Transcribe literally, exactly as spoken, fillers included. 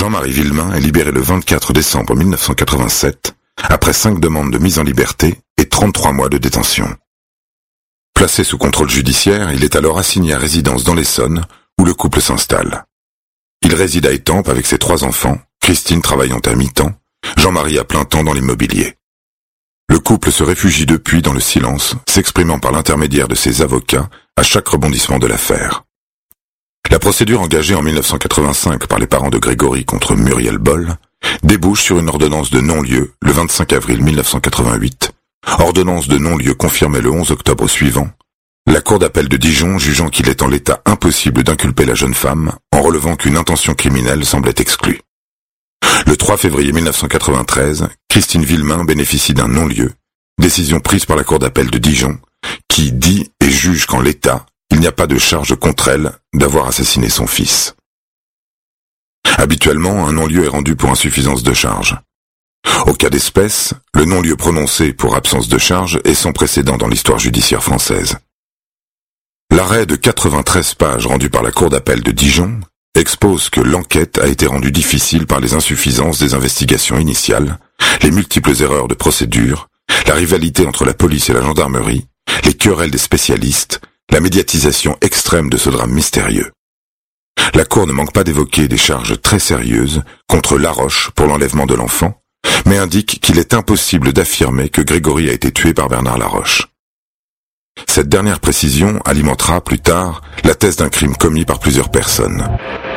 Jean-Marie Villemain est libéré le vingt-quatre décembre mille neuf cent quatre-vingt-sept, après cinq demandes de mise en liberté et trente-trois mois de détention. Placé sous contrôle judiciaire, il est alors assigné à résidence dans l'Essonne, où le couple s'installe. Il réside à Étampes avec ses trois enfants, Christine travaillant à mi-temps, Jean-Marie à plein temps dans l'immobilier. Le couple se réfugie depuis dans le silence, s'exprimant par l'intermédiaire de ses avocats à chaque rebondissement de l'affaire. La procédure engagée en mille neuf cent quatre-vingt-cinq par les parents de Grégory contre Muriel Boll débouche sur une ordonnance de non-lieu le vingt-cinq avril mille neuf cent quatre-vingt-huit, ordonnance de non-lieu confirmée le onze octobre suivant, la cour d'appel de Dijon jugeant qu'il est en l'état impossible d'inculper la jeune femme en relevant qu'une intention criminelle semblait exclue. Le trois février mille neuf cent quatre-vingt-treize, Christine Villemain bénéficie d'un non-lieu, décision prise par la cour d'appel de Dijon, qui dit et juge qu'en l'état, il n'y a pas de charge contre elle d'avoir assassiné son fils. Habituellement, un non-lieu est rendu pour insuffisance de charge. Au cas d'espèce, le non-lieu prononcé pour absence de charge est sans précédent dans l'histoire judiciaire française. L'arrêt de quatre-vingt-treize pages rendu par la cour d'appel de Dijon expose que l'enquête a été rendue difficile par les insuffisances des investigations initiales, les multiples erreurs de procédure, la rivalité entre la police et la gendarmerie, les querelles des spécialistes, la médiatisation extrême de ce drame mystérieux. La Cour ne manque pas d'évoquer des charges très sérieuses contre Laroche pour l'enlèvement de l'enfant, mais indique qu'il est impossible d'affirmer que Grégory a été tué par Bernard Laroche. Cette dernière précision alimentera plus tard la thèse d'un crime commis par plusieurs personnes.